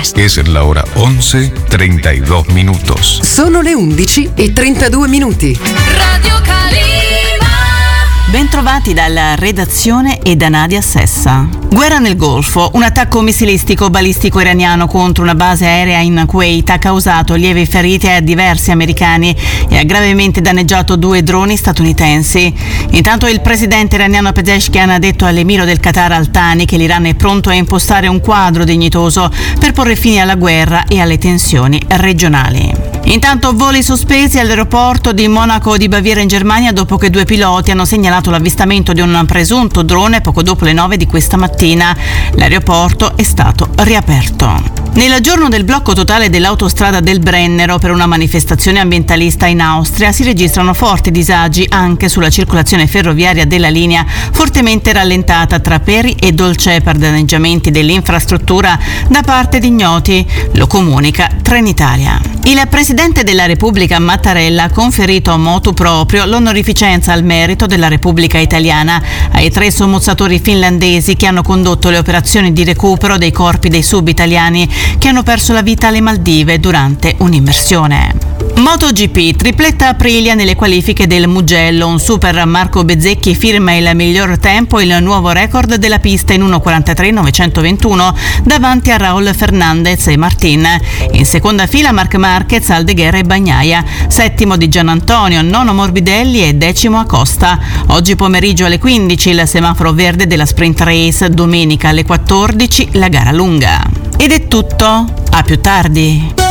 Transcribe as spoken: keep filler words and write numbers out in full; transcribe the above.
podcast. Es la hora once treinta y dos minutos. Sono le undici e trentadue minuti. Radio Calima. Bentrovati dalla redazione e da Nadia Sessa. Guerra nel Golfo. Un attacco missilistico balistico iraniano contro una base aerea in Kuwait ha causato lievi feriti a diversi americani e ha gravemente danneggiato due droni statunitensi. Intanto il presidente iraniano Pezeshkian ha detto all'emiro del Qatar Al Thani che l'Iran è pronto a impostare un quadro dignitoso per porre fine alla guerra e alle tensioni regionali. Intanto voli sospesi all'aeroporto di Monaco di Baviera in Germania dopo che due piloti hanno segnalato l'avvistamento di un presunto drone poco dopo le nove di questa mattina. L'aeroporto è stato riaperto. Nel giorno del blocco totale dell'autostrada del Brennero per una manifestazione ambientalista in Austria si registrano forti disagi anche sulla circolazione ferroviaria della linea, fortemente rallentata tra Peri e Dolcè per danneggiamenti dell'infrastruttura da parte di ignoti, lo comunica Trenitalia. Il Presidente della Repubblica Mattarella ha conferito a motu proprio l'onorificenza al merito della Repubblica Italiana ai tre sommozzatori finlandesi che hanno condotto le operazioni di recupero dei corpi dei sub-italiani che hanno perso la vita alle Maldive durante un'immersione. MotoGP, tripletta Aprilia nelle qualifiche del Mugello, un super Marco Bezzecchi firma il miglior tempo e il nuovo record della pista in uno quarantatré novecentoventuno davanti a Raúl Fernández e Martin. In seconda fila Marc Marquez, Aldeguer e Bagnaia, settimo di Gianantonio, nono Morbidelli e decimo Acosta. Oggi pomeriggio alle quindici il semaforo verde della sprint race, domenica alle quattordici la gara lunga. Ed è tutto, a più tardi.